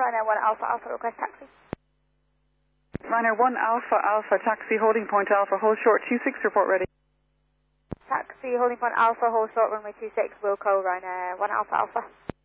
Ryanair 1 Alpha Alpha, request taxi. Ryanair 1 Alpha Alpha, taxi, holding point Alpha, hold short, 26, report ready. Taxi, holding point Alpha, hold short, runway 26, Wilco, Ryanair 1 Alpha Alpha.